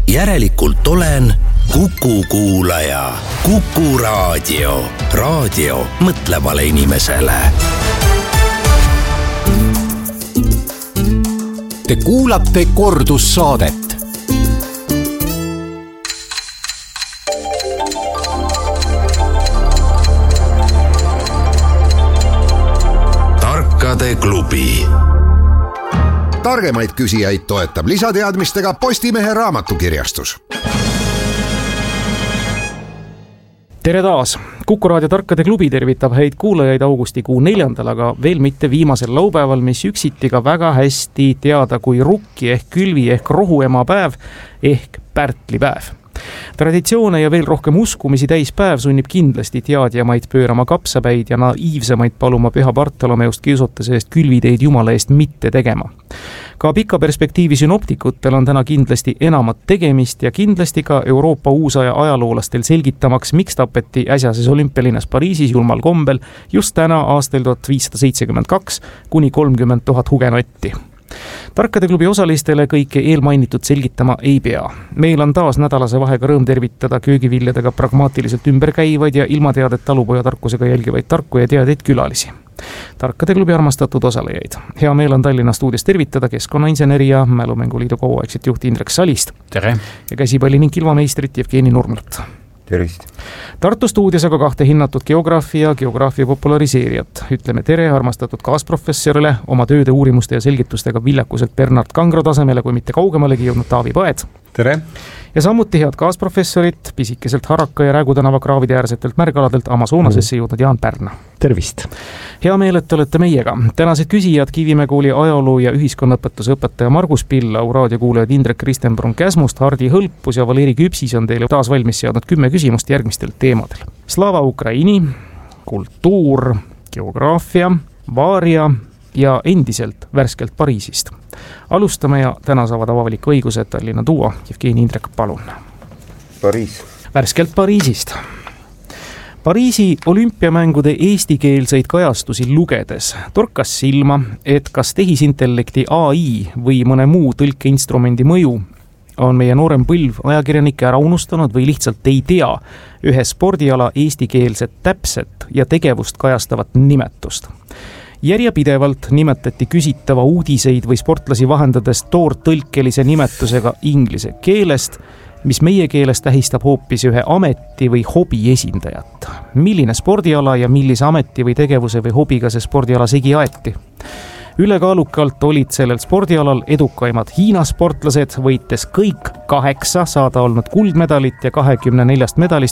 Järelikult olen Kuku kuulaja. Kuku raadio. Raadio mõtlevale inimesele. Te kuulate kordussaadet. Tarkade klubi. Targemaid küsijaid toetab lisateadmistega Postimehe raamatukirjastus. Tere taas! Kuku raadio Tarkade klubi tervitab häid kuulajaid augustikuu 4. aga veel mitte viimasel laupäeval, mis üksiti ka väga hästi teada kui rukki ehk külvi ehk rohuemapäev ehk pärtlipäev. Traditsioone ja veel rohkem uskumisi täispäev sunnib kindlasti teadjamaid pöörama kapsapäid ja naiivsemaid paluma Püha Bartolomeust kiusutuse eest külviteid Jumala eest mitte tegema. Ka pika perspektiivi synoptikutel on täna kindlasti enamat tegemist ja kindlasti ka Euroopa uusaja ajaloolastel selgitamaks, miks tapeti äsjases olümpialinnas Pariisis julmal kombel just täna aastal 1572 kuni 30 000 hugenotti. Tarkade klubi osalistele kõike eelmainitud selgitama ei pea. Meil on taas nädalase vahega rõõm tervitada köögiviljadega pragmaatiliselt ümberkäivaid ja ilmateadet talupojatarkusega jälgivaid tarku ja teadeid külalisi. Tarkade klubi armastatud osalejaid. Hea meel on Tallinna stuudios tervitada keskkonnainseneri ja Mälumänguliidu kauaaegset juhti Indrek Salist. Tere! Ja käsipalli ning kilvameistrit Jevgeni Nurmelt. Tervist! Tartu stuudios aga kahte hinnatud geograafia populariseerijat. Ütleme tere armastatud kaasprofessorile, oma tööde uurimuste ja selgitustega viljakuselt Bernard Kangro tasemele, kui mitte kaugemalegi jõudnud Taavi Paed. Tere! Ja samuti head kaasprofessorit, pisikeselt Haraka ja Räägutänava kraavide äärsetelt märgaladelt Amazonasesse jõudnud Jaan Pärna. Tervist! Hea meel, et olete meiega. Tänased küsijad Kivimäe kooli ajaloo ja ühiskonnaõpetuse õpetaja Margus Pillau, raadiokuulajad Indrek Kristenbrun Käsmust, Hardi Hõlpus ja Valeri Küpsis on teile taas valmis seadnud 10 küsimust järgmistel teemadel. Slava Ukraini, kultuur, geograafia, vaaria ja endiselt värskelt Pariisist. Alustame ja täna saavad avaliku õiguse Tallinna duo. Jevgeni Indrek, palun. Pariis. Värskelt Pariisist. Pariisi olümpiamängude eestikeelseid kajastusi lugedes torkas silma, et kas tehisintellekti AI või mõne muu tõlkeinstrumendi mõju on meie noorem põlv ajakirjanikke ära unustanud või lihtsalt ei tea ühe spordiala eestikeelset täpset ja tegevust kajastavat nimetust. Järjepidevalt nimetati küsitava uudiseid või sportlasi vahendades toortõlkelise nimetusega inglise keelest, mis meie keeles tähistab hoopis ühe ameti või hobi esindajat. Milline spordiala ja millise ameti või tegevuse või hobiga see spordiala segi aeti? Ülekaalukalt olid sellel spordialal edukaimad Hiina sportlased, võites kõik 8 saada olnud kuldmedalit ja 24 medalist